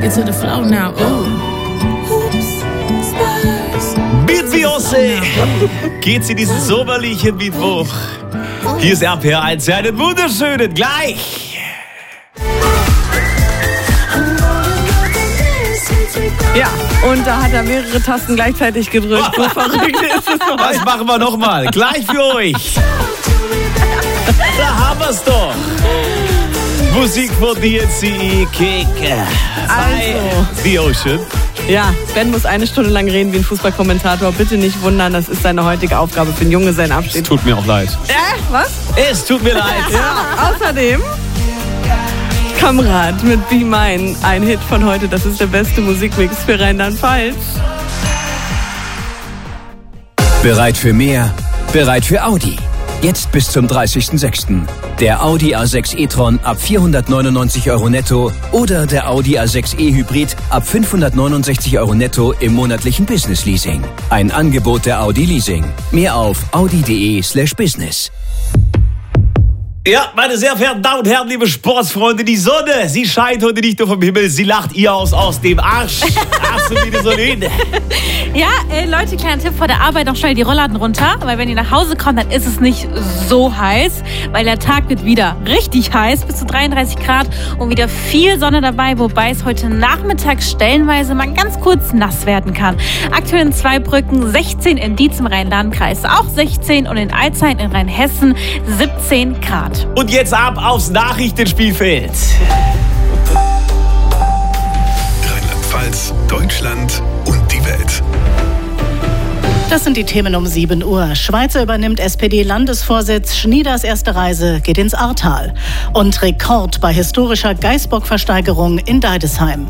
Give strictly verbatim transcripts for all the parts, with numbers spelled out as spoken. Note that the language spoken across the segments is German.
take it to the floor now. Ooh. Mit Beyoncé geht sie diesen sommerlichen Mittwoch. Hier ist R P R eins, einen wunderschönen gleich. Ja, und da hat er mehrere Tasten gleichzeitig gedrückt. So verrückt ist es heute. Das machen wir nochmal, gleich für euch. Da haben wir's doch. Musik von D N C, Kick, Also. The Ocean. Ja, Sven muss eine Stunde lang reden wie ein Fußballkommentator. Bitte nicht wundern, das ist seine heutige Aufgabe für den Junge, sein Abschied. Es tut mir auch leid. Äh, was? Es tut mir leid. Ja, außerdem Kamerad mit Be Mine, ein Hit von heute. Das ist der beste Musikmix für Rheinland-Pfalz. Bereit für mehr? Bereit für Audi. Jetzt bis zum dreißigsten sechsten Der Audi A sechs e-tron ab vierhundertneunundneunzig Euro netto oder der Audi A sechs e Hybrid ab fünfhundertneunundsechzig Euro netto im monatlichen Business Leasing. Ein Angebot der Audi Leasing. Mehr auf audi.de slash business. Ja, meine sehr verehrten Damen und Herren, liebe Sportsfreunde, die Sonne, sie scheint heute nicht nur vom Himmel, sie lacht ihr aus aus dem Arsch. Ach so, wie die Sonne. Ja, äh, Leute, kleiner Tipp vor der Arbeit, noch schnell die Rollladen runter, weil wenn ihr nach Hause kommt, dann ist es nicht so heiß, weil der Tag wird wieder richtig heiß, bis zu dreiunddreißig Grad und wieder viel Sonne dabei, wobei es heute Nachmittag stellenweise mal ganz kurz nass werden kann. Aktuell in Zweibrücken sechzehn, in Dietz im Rhein-Lahn-Kreis auch sechzehn und in Alzey in Rheinhessen siebzehn Grad. Und jetzt ab aufs Nachrichtenspielfeld. Rheinland-Pfalz, Deutschland und die Welt. Das sind die Themen um sieben Uhr. Schweizer übernimmt S P D-Landesvorsitz. Schnieders erste Reise geht ins Ahrtal. Und Rekord bei historischer Geißbock-Versteigerung in Deidesheim.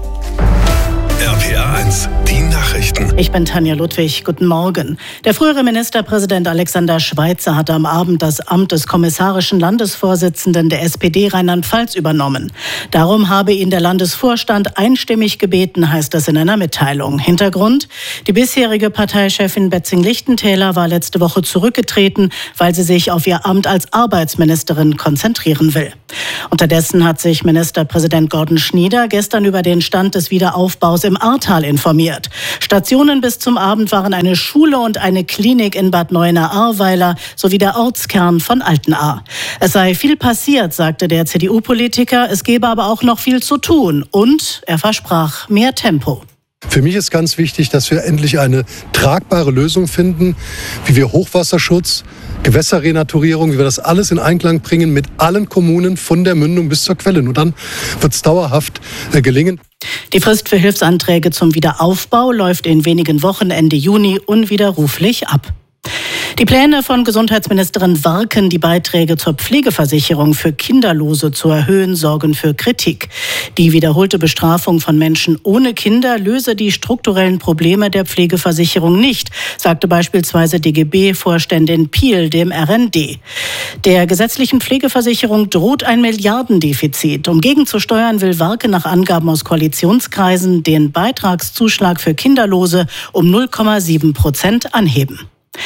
R P R eins, die Nachrichten. Ich bin Tanja Ludwig. Guten Morgen. Der frühere Ministerpräsident Alexander Schweitzer hatte am Abend das Amt des kommissarischen Landesvorsitzenden der S P D Rheinland-Pfalz übernommen. Darum habe ihn der Landesvorstand einstimmig gebeten, heißt es in einer Mitteilung. Hintergrund: Die bisherige Parteichefin Betzing-Lichtentäler war letzte Woche zurückgetreten, weil sie sich auf ihr Amt als Arbeitsministerin konzentrieren will. Unterdessen hat sich Ministerpräsident Gordon Schnieder gestern über den Stand des Wiederaufbaus im Ahrtal informiert. Stationen bis zum Abend waren eine Schule und eine Klinik in Bad Neuenahr-Ahrweiler sowie der Ortskern von Altenahr. Es sei viel passiert, sagte der C D U-Politiker. Es gebe aber auch noch viel zu tun. Und er versprach mehr Tempo. Für mich ist ganz wichtig, dass wir endlich eine tragbare Lösung finden, wie wir Hochwasserschutz, Gewässerrenaturierung, wie wir das alles in Einklang bringen mit allen Kommunen von der Mündung bis zur Quelle. Nur dann wird es dauerhaft äh, gelingen. Die Frist für Hilfsanträge zum Wiederaufbau läuft in wenigen Wochen Ende Juni unwiderruflich ab. Die Pläne von Gesundheitsministerin Warken, die Beiträge zur Pflegeversicherung für Kinderlose zu erhöhen, sorgen für Kritik. Die wiederholte Bestrafung von Menschen ohne Kinder löse die strukturellen Probleme der Pflegeversicherung nicht, sagte beispielsweise D G B-Vorständin Piel dem R N D. Der gesetzlichen Pflegeversicherung droht ein Milliardendefizit. Um gegenzusteuern, will Warken nach Angaben aus Koalitionskreisen den Beitragszuschlag für Kinderlose um null Komma sieben Prozent anheben.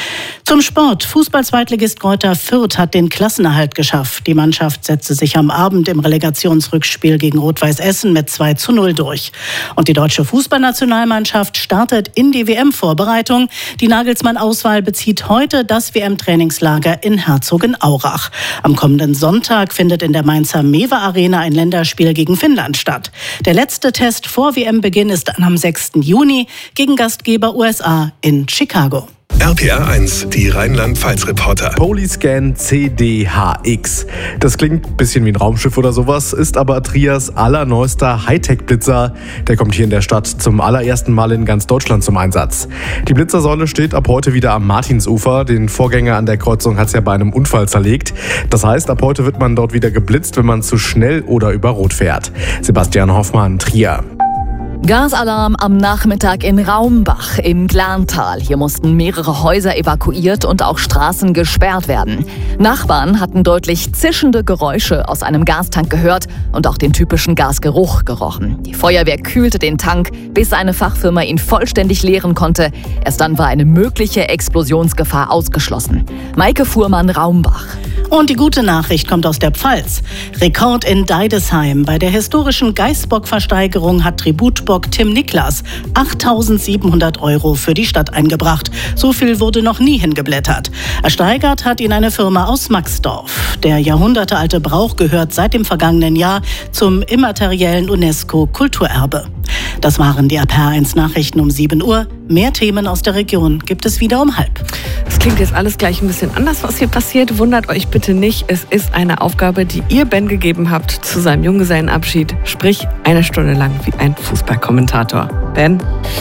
Zum Sport. Fußball-Zweitligist Greuther Fürth hat den Klassenerhalt geschafft. Die Mannschaft setzte sich am Abend im Relegationsrückspiel gegen Rot-Weiß Essen mit zwei zu null durch. Und die deutsche Fußballnationalmannschaft startet in die W M-Vorbereitung. Die Nagelsmann-Auswahl bezieht heute das W M-Trainingslager in Herzogenaurach. Am kommenden Sonntag findet in der Mainzer Mewe-Arena ein Länderspiel gegen Finnland statt. Der letzte Test vor W M-Beginn ist dann am sechsten Juni gegen Gastgeber U S A in Chicago. R P R eins, die Rheinland-Pfalz-Reporter. Polyscan C D H X. Das klingt ein bisschen wie ein Raumschiff oder sowas, ist aber Trias allerneuester Hightech-Blitzer. Der kommt hier in der Stadt zum allerersten Mal in ganz Deutschland zum Einsatz. Die Blitzersäule steht ab heute wieder am Martinsufer. Den Vorgänger an der Kreuzung hat es ja bei einem Unfall zerlegt. Das heißt, ab heute wird man dort wieder geblitzt, wenn man zu schnell oder über Rot fährt. Sebastian Hoffmann, Trier. Gasalarm am Nachmittag in Raumbach im Glantal. Hier mussten mehrere Häuser evakuiert und auch Straßen gesperrt werden. Nachbarn hatten deutlich zischende Geräusche aus einem Gastank gehört und auch den typischen Gasgeruch gerochen. Die Feuerwehr kühlte den Tank, bis eine Fachfirma ihn vollständig leeren konnte. Erst dann war eine mögliche Explosionsgefahr ausgeschlossen. Maike Fuhrmann, Raumbach. Und die gute Nachricht kommt aus der Pfalz. Rekord in Deidesheim. Bei der historischen Geißbock-Versteigerung hat Tributbock Tim Niklas achttausendsiebenhundert Euro für die Stadt eingebracht. So viel wurde noch nie hingeblättert. Ersteigert hat ihn eine Firma aus Maxdorf. Der jahrhundertealte Brauch gehört seit dem vergangenen Jahr zum immateriellen UNESCO-Kulturerbe. Das waren die R P R eins Nachrichten um sieben Uhr. Mehr Themen aus der Region gibt es wieder um halb. Es klingt jetzt alles gleich ein bisschen anders, was hier passiert. Wundert euch bitte nicht. Es ist eine Aufgabe, die ihr Ben gegeben habt zu seinem Junggesellenabschied. Sprich, eine Stunde lang wie ein Fußballkommentator. Ben?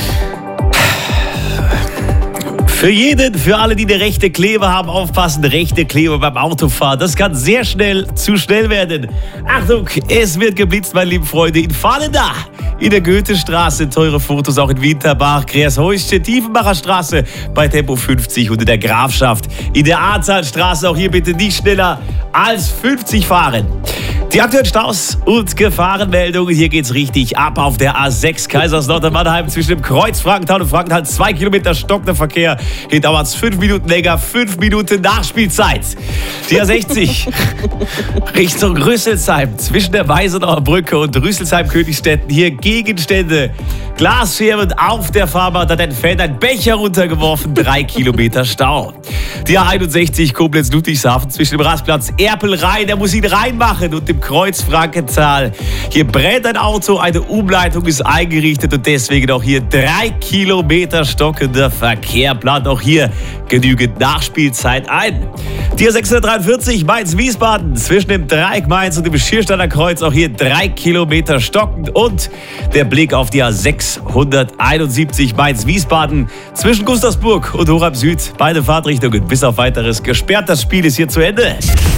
Für jeden, für alle, die eine rechte Kleber haben, aufpassen, rechte Kleber beim Autofahren. Das kann sehr schnell zu schnell werden. Achtung, es wird geblitzt, meine lieben Freunde, in Fahlenda. In der Goethestraße, teure Fotos auch in Winterbach, Kreashäuschen, Tiefenbacher Straße bei Tempo fünfzig und in der Grafschaft. In der Ahrtal-Straße auch hier bitte nicht schneller als fünfzig fahren. Die aktuellen Staus und Gefahrenmeldungen, hier geht's richtig ab auf der A sechs Kaiserslautern-Mannheim zwischen dem Kreuz Frankenthal und Frankenthal. Zwei Kilometer stockender Verkehr. Hier dauert's fünf Minuten länger, fünf Minuten Nachspielzeit. Die A sechzig Richtung Rüsselsheim zwischen der Weisenauer Brücke und Rüsselsheim-Königstetten. Hier Gegenstände, Glasscherben auf der Fahrbahn, hat ein Fan ein Becher runtergeworfen, drei Kilometer Stau. Die A einundsechzig Koblenz-Ludwigshafen zwischen dem Rastplatz Erpel-Rhein, der muss ihn reinmachen, und dem Kreuz Frankenthal. Hier brennt ein Auto, eine Umleitung ist eingerichtet und deswegen auch hier drei Kilometer stockender Verkehr. Plant auch hier genügend Nachspielzeit ein. Die A sechshundertdreiundvierzig Mainz-Wiesbaden zwischen dem Dreieck Mainz und dem Schiersteiner Kreuz, auch hier drei Kilometer stockend. Und der Blick auf die A sechshunderteinundsiebzig Mainz-Wiesbaden zwischen Gustavsburg und Horab Süd. Beide Fahrtrichtungen bis auf weiteres gesperrt. Das Spiel ist hier zu Ende.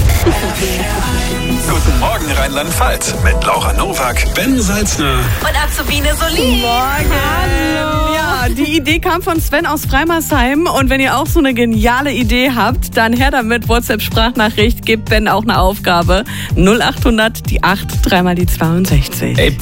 Guten Morgen Rheinland-Pfalz mit Laura Nowak, Ben Salzner Und Azubine Solin. Morgen. Hallo. Ja, die Idee kam von Sven aus Freimersheim. Und wenn ihr auch so eine geniale Idee habt, dann her damit. WhatsApp-Sprachnachricht, gebt Ben auch eine Aufgabe. null achthundert, die acht, dreimal die zweiundsechzig. Ey.